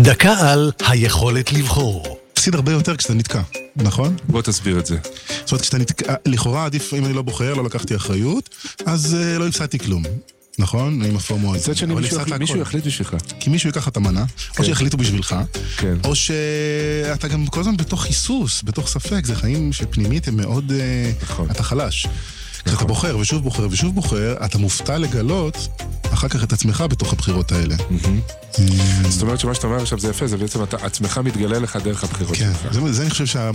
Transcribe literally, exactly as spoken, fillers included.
דקה על היכולת לבחור. תפסיד הרבה יותר כשאתה נתקע, נכון? בוא תסביר את זה. זאת אומרת, כשאתה נתקע, לכאורה עדיף אם אני לא בוחר, לא לקחתי אחריות, אז uh, לא הפסדתי כלום. נכון? עם הפורמו הזה. מצד שני, מישהו יחליט בשבילך. כי מישהו ייקח את המנה, או שיחליטו בשבילך, או שאתה גם כל הזמן בתוך היסוס, בתוך ספק, זה חיים שפנימית הם מאוד... אתה חלש. כשאתה בוחר ושוב בוחר ושוב בוחר, אתה מופתע לגלות אחר כך את עצמך בתוך הבחירות האלה. זאת אומרת שמה שאתה אומר עכשיו זה יפה, זה בעצם עצמך מתגלה לך דרך הבחירות שלך. כן, זה אני חושב שה...